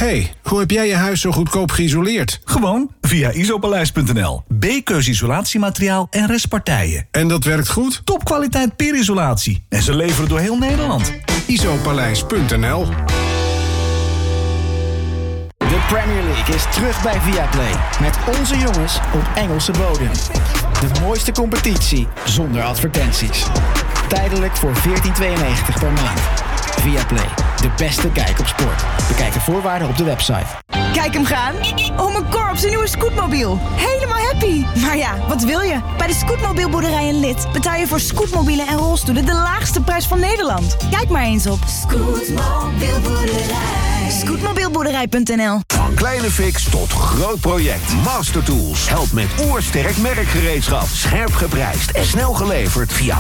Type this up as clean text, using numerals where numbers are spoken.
Hey, hoe heb jij je huis zo goedkoop geïsoleerd? Gewoon via isopaleis.nl. B-keus isolatiemateriaal en restpartijen. En dat werkt goed? Topkwaliteit peerisolatie. En ze leveren door heel Nederland. isopaleis.nl. De Premier League is terug bij Viaplay. Met onze jongens op Engelse bodem. De mooiste competitie zonder advertenties. Tijdelijk voor €14,92 per maand. Viaplay, de beste kijk op sport. Bekijk de voorwaarden op de website. Kijk hem gaan. Oh, mijn korp, zijn nieuwe scootmobiel. Helemaal happy. Maar ja, wat wil je? Bij de Scootmobielboerderij in Lid betaal je voor scootmobielen en rolstoelen de laagste prijs van Nederland. Kijk maar eens op Scootmobielboerderij.nl. Van kleine fix tot groot project. Master Tools helpt met oersterk merkgereedschap. Scherp geprijsd en snel geleverd via